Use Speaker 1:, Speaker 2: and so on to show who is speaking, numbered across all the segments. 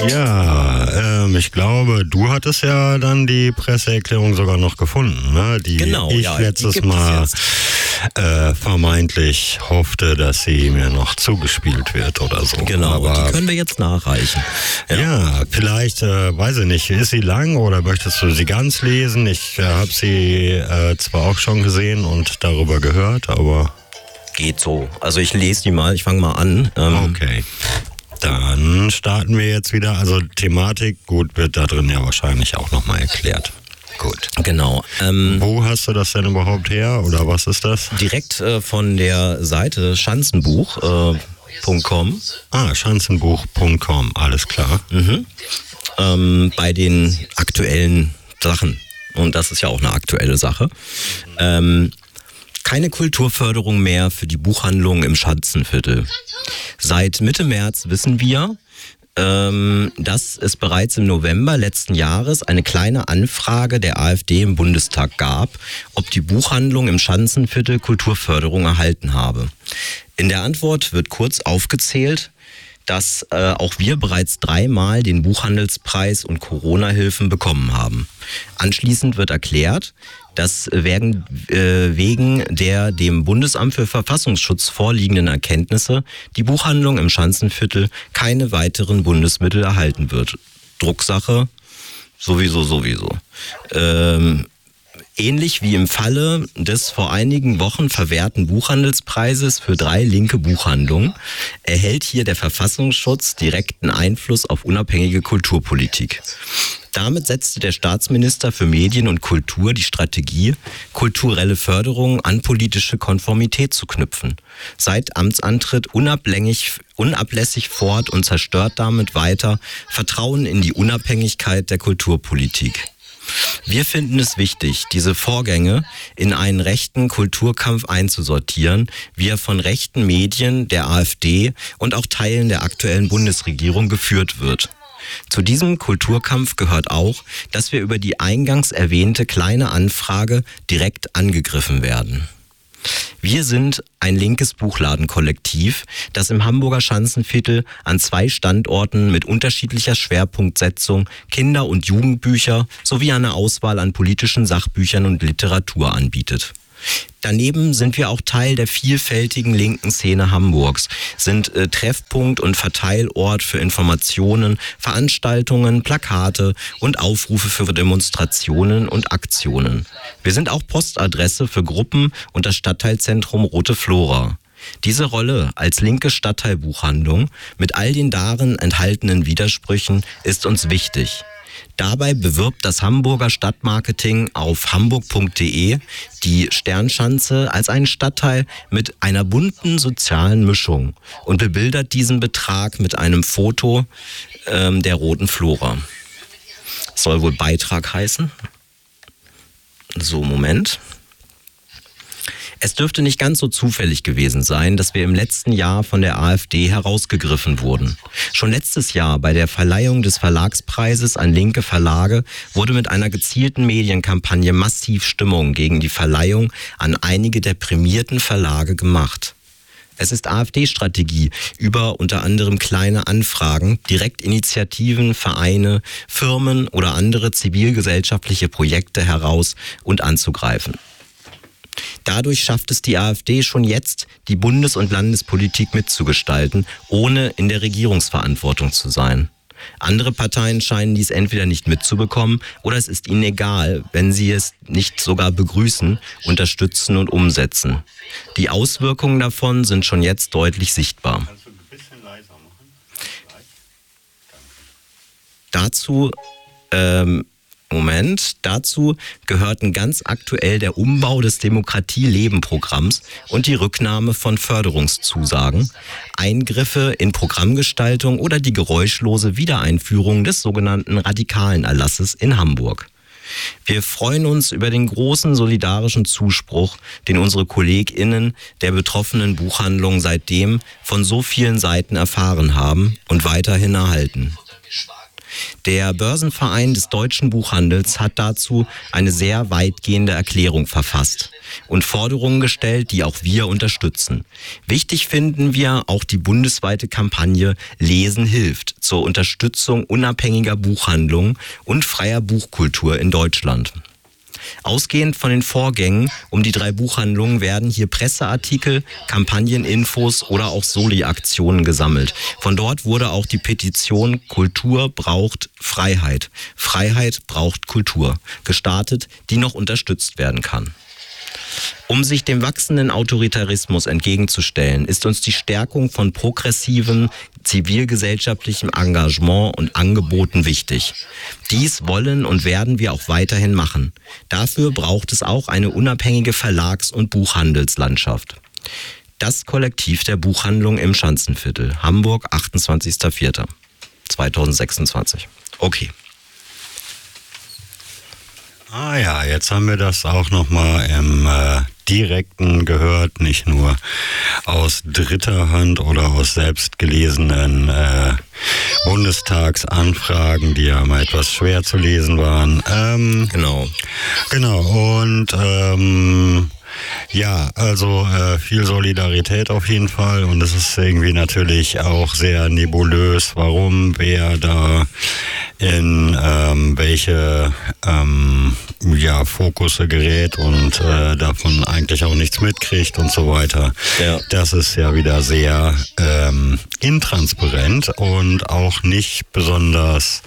Speaker 1: Ja, ich glaube, du hattest ja dann die Presseerklärung sogar noch gefunden, ne? Die
Speaker 2: Genau,
Speaker 1: ich
Speaker 2: ja,
Speaker 1: letztes
Speaker 2: die
Speaker 1: Mal vermeintlich hoffte, dass sie mir noch zugespielt wird oder so.
Speaker 2: Genau,
Speaker 1: aber
Speaker 2: die können wir jetzt nachreichen.
Speaker 1: ja, vielleicht, weiß ich nicht, ist sie lang oder möchtest du sie ganz lesen? Ich habe sie zwar auch schon gesehen und darüber gehört, aber...
Speaker 2: Geht so. Also ich lese die mal, ich fange mal an.
Speaker 1: Okay. Dann starten wir jetzt wieder. Also Thematik, gut, wird da drin ja wahrscheinlich auch nochmal erklärt. Gut.
Speaker 2: Genau.
Speaker 1: Wo hast du das denn überhaupt her oder was ist das?
Speaker 2: Direkt von der Seite Schanzenbuch.com.
Speaker 1: Schanzenbuch.com, alles klar.
Speaker 2: Bei den aktuellen Sachen. Und das ist ja auch eine aktuelle Sache. Keine Kulturförderung mehr für die Buchhandlungen im Schanzenviertel. Seit Mitte März wissen wir, dass es bereits im November letzten Jahres eine kleine Anfrage der AfD im Bundestag gab, ob die Buchhandlung im Schanzenviertel Kulturförderung erhalten habe. In der Antwort wird kurz aufgezählt, dass auch wir bereits 3-mal den Buchhandelspreis und Corona-Hilfen bekommen haben. Anschließend wird erklärt, dass wegen der dem Bundesamt für Verfassungsschutz vorliegenden Erkenntnisse die Buchhandlung im Schanzenviertel keine weiteren Bundesmittel erhalten wird. Drucksache sowieso. Ähnlich wie im Falle des vor einigen Wochen verwehrten Buchhandelspreises für 3 linke Buchhandlungen erhält hier der Verfassungsschutz direkten Einfluss auf unabhängige Kulturpolitik. Damit setzte der Staatsminister für Medien und Kultur die Strategie, kulturelle Förderung an politische Konformität zu knüpfen. Seit Amtsantritt unablässig fort und zerstört damit weiter Vertrauen in die Unabhängigkeit der Kulturpolitik. Wir finden es wichtig, diese Vorgänge in einen rechten Kulturkampf einzusortieren, wie er von rechten Medien, der AfD und auch Teilen der aktuellen Bundesregierung geführt wird. Zu diesem Kulturkampf gehört auch, dass wir über die eingangs erwähnte kleine Anfrage direkt angegriffen werden. Wir sind ein linkes Buchladenkollektiv, das im Hamburger Schanzenviertel an 2 Standorten mit unterschiedlicher Schwerpunktsetzung Kinder- und Jugendbücher sowie eine Auswahl an politischen Sachbüchern und Literatur anbietet. Daneben sind wir auch Teil der vielfältigen linken Szene Hamburgs, sind Treffpunkt und Verteilort für Informationen, Veranstaltungen, Plakate und Aufrufe für Demonstrationen und Aktionen. Wir sind auch Postadresse für Gruppen und das Stadtteilzentrum Rote Flora. Diese Rolle als linke Stadtteilbuchhandlung mit all den darin enthaltenen Widersprüchen ist uns wichtig. Dabei bewirbt das Hamburger Stadtmarketing auf hamburg.de die Sternschanze als einen Stadtteil mit einer bunten sozialen Mischung und bebildert diesen Betrag mit einem Foto der Roten Flora. Soll wohl Beitrag heißen. So, Moment. Es dürfte nicht ganz so zufällig gewesen sein, dass wir im letzten Jahr von der AfD herausgegriffen wurden. Schon letztes Jahr bei der Verleihung des Verlagspreises an linke Verlage wurde mit einer gezielten Medienkampagne massiv Stimmung gegen die Verleihung an einige der prämierten Verlage gemacht. Es ist AfD-Strategie, über unter anderem kleine Anfragen, Direktinitiativen, Vereine, Firmen oder andere zivilgesellschaftliche Projekte heraus und anzugreifen. Dadurch schafft es die AfD schon jetzt, die Bundes- und Landespolitik mitzugestalten, ohne in der Regierungsverantwortung zu sein. Andere Parteien scheinen dies entweder nicht mitzubekommen oder es ist ihnen egal, wenn sie es nicht sogar begrüßen, unterstützen und umsetzen. Die Auswirkungen davon sind schon jetzt deutlich sichtbar.
Speaker 1: Kannst du ein bisschen leiser machen?
Speaker 2: Dazu gehörten ganz aktuell der Umbau des Demokratie-Leben-Programms und die Rücknahme von Förderungszusagen, Eingriffe in Programmgestaltung oder die geräuschlose Wiedereinführung des sogenannten radikalen Erlasses in Hamburg. Wir freuen uns über den großen solidarischen Zuspruch, den unsere KollegInnen der betroffenen Buchhandlung seitdem von so vielen Seiten erfahren haben und weiterhin erhalten. Der Börsenverein des deutschen Buchhandels hat dazu eine sehr weitgehende Erklärung verfasst und Forderungen gestellt, die auch wir unterstützen. Wichtig finden wir auch die bundesweite Kampagne Lesen hilft zur Unterstützung unabhängiger Buchhandlungen und freier Buchkultur in Deutschland. Ausgehend von den Vorgängen um die 3 Buchhandlungen werden hier Presseartikel, Kampagneninfos oder auch Soli-Aktionen gesammelt. Von dort wurde auch die Petition Kultur braucht Freiheit. Freiheit braucht Kultur gestartet, die noch unterstützt werden kann. Um sich dem wachsenden Autoritarismus entgegenzustellen, ist uns die Stärkung von progressivem zivilgesellschaftlichem Engagement und Angeboten wichtig. Dies wollen und werden wir auch weiterhin machen. Dafür braucht es auch eine unabhängige Verlags- und Buchhandelslandschaft. Das Kollektiv der Buchhandlung im Schanzenviertel, Hamburg, 28.04.2026. Okay.
Speaker 1: Ah ja, jetzt haben wir das auch nochmal im Direkten gehört, nicht nur aus dritter Hand oder aus selbstgelesenen Bundestagsanfragen, die ja mal etwas schwer zu lesen waren. Genau, und ja, also viel Solidarität auf jeden Fall, und es ist irgendwie natürlich auch sehr nebulös, warum, wer da in welche Fokusse gerät und davon eigentlich auch nichts mitkriegt und so weiter. Ja. Das ist ja wieder sehr intransparent und auch nicht besonders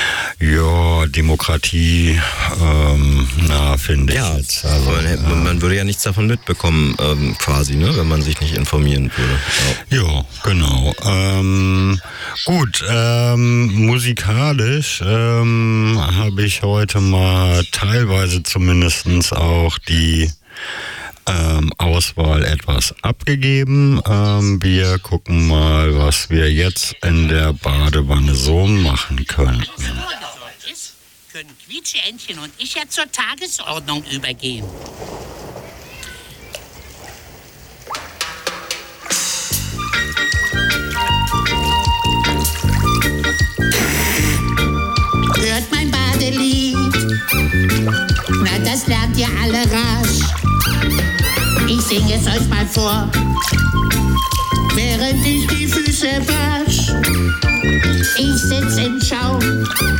Speaker 1: Demokratie finde ich jetzt. Also,
Speaker 2: man würde ja nichts davon mitbekommen, quasi, ne, wenn man sich nicht informieren würde.
Speaker 1: Ja, genau. Gut, musikalisch habe ich heute mal teilweise zumindest auch die Auswahl etwas abgegeben. Wir gucken mal, was wir jetzt in der Badewanne so machen können.
Speaker 3: Können Quietscheentchen und ich ja zur Tagesordnung übergehen. Hört mein Badelied, na das lernt ihr alle rasch. Ich singe es euch mal vor, während ich die Füße wasch. Ich sitz im Schaum